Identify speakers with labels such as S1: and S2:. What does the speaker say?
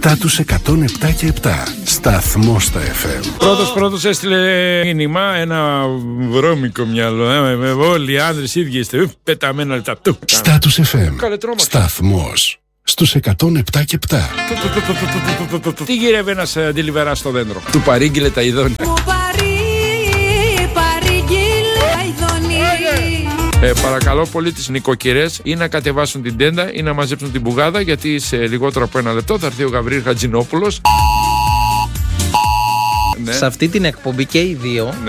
S1: Στάτους 107 και 7. Σταθμός στα FM.
S2: Πρώτος έστειλε μήνυμα, ένα βρώμικο μυαλό. Όλοι οι άνδρες ίδιοι είστε. Πεταμένα λεπτά.
S1: Στάτους FM. Σταθμός στους 107 και 7.
S2: Τι γύρευε ένας αντιλιβεράς στο δέντρο. Του παρήγγειλε τα ειδόνια. Παρακαλώ πολύ τις νοικοκυρές ή να κατεβάσουν την τέντα ή να μαζέψουν την πουγάδα, γιατί σε λιγότερο από ένα λεπτό θα έρθει ο Γαβρίλ Χατζηνόπουλος.
S3: Σε αυτή την εκπομπή και οι δύο